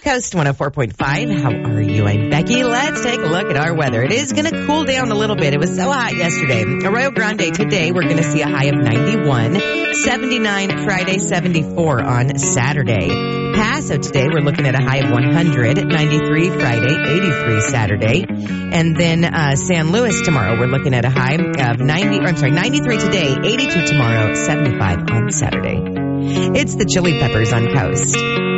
Coast 104.5. How are you? I'm Becky. Let's take a look at our weather. It is going to cool down a little bit. It was so hot yesterday. Arroyo Grande today, we're going to see a high of 91, 79 Friday, 74 on Saturday. Paso today, we're looking at a high of 100, 93 Friday, 83 Saturday. And then San Luis tomorrow, we're looking at a high of 93 today, 82 tomorrow, 75 on Saturday. It's the Chili Peppers on Coast.